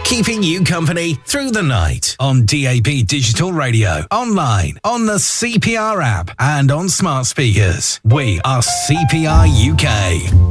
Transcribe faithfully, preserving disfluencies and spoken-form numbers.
keeping you company through the night on D A B Digital Radio, online, on the C P R app, and on smart speakers. We are C P R U K.